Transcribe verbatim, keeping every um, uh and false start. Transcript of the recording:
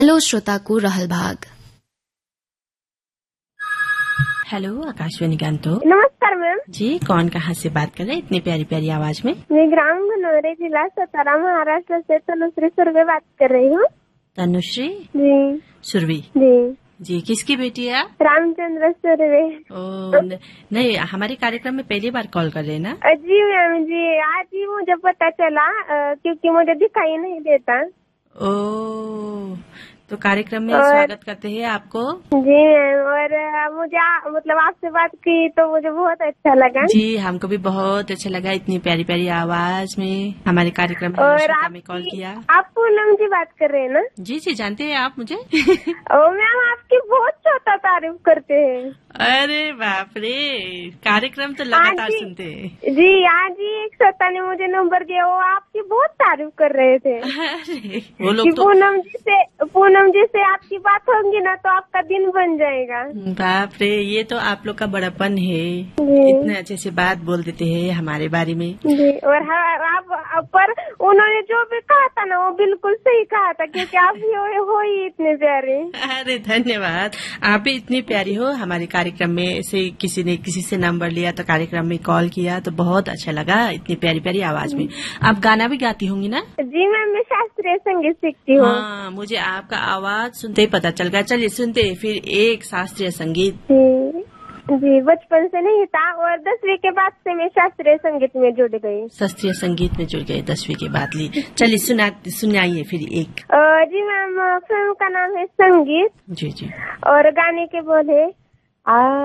Hello श्रोताको रहल भाग। Hello Akashvani गांतोक। नमस्कार मैम जी, कौन कहाँ से बात कर रहे हैं इतनी प्यारी प्यारी आवाज में? मैं ग्राम घनौरी जिला सतारा महाराष्ट्र से तनुश्री सुरवे बात कर रही हूँ। तनुश्री जी सुरवी जी जी, किसकी बेटी है आप? रामचंद्र सुरवे। ओ न, नहीं, हमारे कार्यक्रम में पहली बार कॉल कर रहे हैं ना? जी मैम जी, आज ही मुझे पता चला अ, क्योंकि मुझे दिखाई नहीं देता। ओ, तो कार्यक्रम में और- स्वागत करते हैं आपको। जी मैम, और अ, मुझे आ, मतलब आपसे बात की तो मुझे बहुत अच्छा लगा। जी, हमको भी बहुत अच्छा लगा इतनी प्यारी प्यारी आवाज में हमारे कार्यक्रम में और श्रोता आप में कॉल किया। आप पूनम जी बात कर रहे हैं ना? जी जी, जानते हैं आप मुझे? ओ मैम, आपकी बहुत छोटा तारीफ करते हैं। अरे बाप रे, कार्यक्रम तो लगातार आज ही- सुनते हैं। जी, आज ही एक श्रोता ने मुझे नंबर दिया, वो आपकी बहुत तारीफ कर रहे थे। अरे वो कि लोग तो पूनम जी से पूनम जी से आपकी बात होगी ना तो आपका दिन बन जाएगा। बाप रे, ये तो आप लोग का बड़ापन है, जी। इतने अच्छे से बात बोल देते हैं हमारे बारे में। जी, और हाँ, आप पर उन्होंने जो भी कहा था ना वो बिल्कुल सही कहा था, क्योंकि आप ही हो, हो ही इतने प्यारे। अरे धन्यवाद, आप भी इतनी प्यारी हो। हमारे कार्यक्रम में से किसी ने किसी से नंबर लिया तो कार्यक्रम में कॉल किया तो बहुत अच्छा लगा इतनी प्यारी प्यारी आवाज में। आप गाना भी गाती होंगी ना? जी मैम, मैं शास्त्रीय संगीत सीखती हूँ। हाँ, मुझे आपका आवाज सुनते ही पता चल गया। चलिए सुनते हैं फिर एक शास्त्रीय संगीत। जी जी, बचपन से नहीं था और दसवीं के बाद से मैं शास्त्रीय संगीत में जुड़ गई। शास्त्रीय संगीत में जुड़ गए दसवीं के बाद ली। चलिए सुना सुनाइए फिर एक। अ, जी मैम, फिल्म का नाम है संगीत जी जी। और गाने के बोल है आ